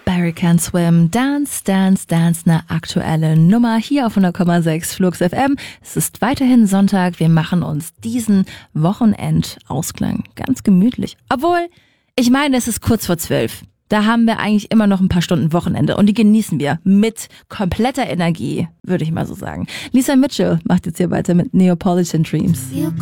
Barry Can Swim, Dance, Dance, Dance, eine aktuelle Nummer hier auf 100,6 Flux FM. Es ist weiterhin Sonntag, wir machen uns diesen Wochenendausklang ganz gemütlich. Obwohl, ich meine, es ist kurz vor 12. Da haben wir eigentlich immer noch ein paar Stunden Wochenende und die genießen wir mit kompletter Energie, würde ich mal so sagen. Lisa Mitchell macht jetzt hier weiter mit Neapolitan Dreams.